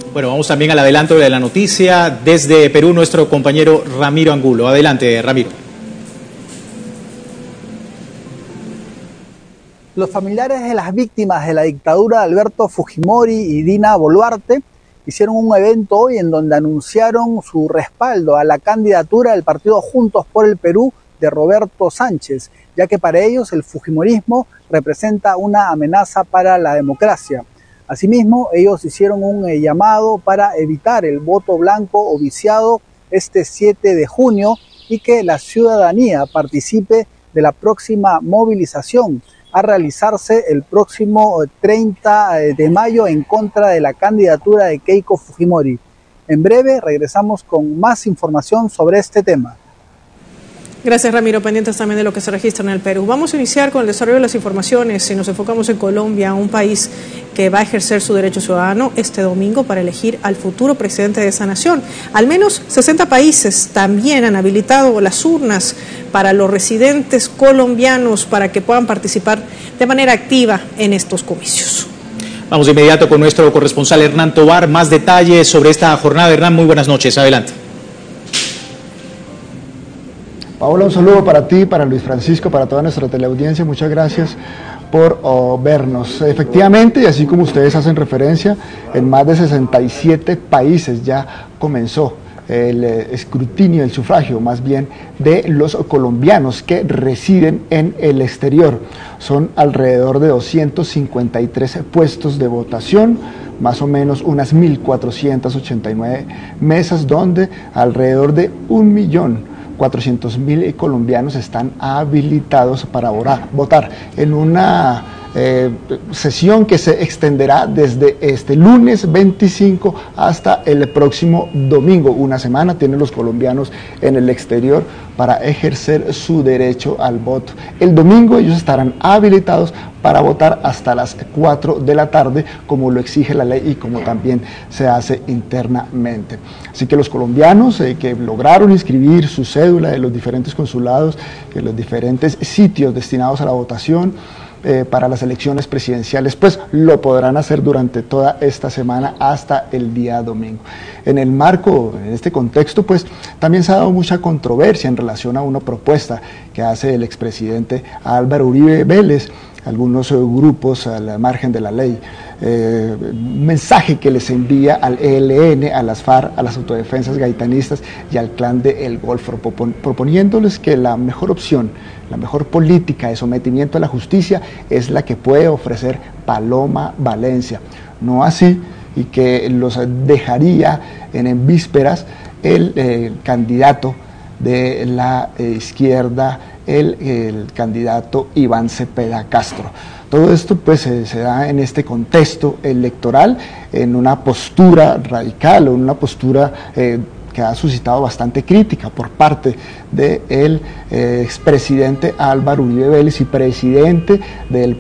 Bueno, vamos también al adelanto de la noticia. Desde Perú, nuestro compañero Ramiro Angulo. Adelante, Ramiro. Los familiares de las víctimas de la dictadura de Alberto Fujimori y Dina Boluarte hicieron un evento hoy en donde anunciaron su respaldo a la candidatura del partido Juntos por el Perú de Roberto Sánchez, ya que para ellos el fujimorismo representa una amenaza para la democracia. Asimismo, ellos hicieron un llamado para evitar el voto blanco o viciado este 7 de junio y que la ciudadanía participe de la próxima movilización a realizarse el próximo 30 de mayo en contra de la candidatura de Keiko Fujimori. En breve regresamos con más información sobre este tema. Gracias, Ramiro. Pendientes también de lo que se registra en el Perú. Vamos a iniciar con el desarrollo de las informaciones y nos enfocamos en Colombia, un país que va a ejercer su derecho ciudadano este domingo para elegir al futuro presidente de esa nación. Al menos 60 países también han habilitado las urnas para los residentes colombianos para que puedan participar de manera activa en estos comicios. Vamos de inmediato con nuestro corresponsal Hernán Tovar. Más detalles sobre esta jornada. Hernán, muy buenas noches. Adelante. Paola, un saludo para ti, para Luis Francisco, para toda nuestra teleaudiencia. Muchas gracias por vernos. Efectivamente, y así como ustedes hacen referencia, en más de 67 países ya comenzó el escrutinio, el sufragio más bien, de los colombianos que residen en el exterior. Son alrededor de 253 puestos de votación, más o menos unas 1.489 mesas, donde alrededor de 1.400.000 colombianos están habilitados para votar en una sesión que se extenderá desde este lunes 25 hasta el próximo domingo. Una semana tienen los colombianos en el exterior para ejercer su derecho al voto. El domingo ellos estarán habilitados para votar hasta las 4 de la tarde, como lo exige la ley y como también se hace internamente. Así que los colombianos que lograron inscribir su cédula de los diferentes consulados, de los diferentes sitios destinados a la votación, para las elecciones presidenciales, pues lo podrán hacer durante toda esta semana hasta el día domingo. En el marco, en este contexto, pues también se ha dado mucha controversia en relación a una propuesta que hace el expresidente Álvaro Uribe Vélez, algunos grupos al margen de la ley, un mensaje que les envía al ELN, a las FARC, a las autodefensas gaitanistas y al clan de El Golfo, proponiéndoles que la mejor opción, la mejor política de sometimiento a la justicia es la que puede ofrecer Paloma Valencia, no así, y que los dejaría en vísperas el candidato de la izquierda, el candidato Iván Cepeda Castro. Todo esto pues se da en este contexto electoral, en una postura radical o en una postura que ha suscitado bastante crítica por parte del expresidente Álvaro Uribe Vélez y presidente del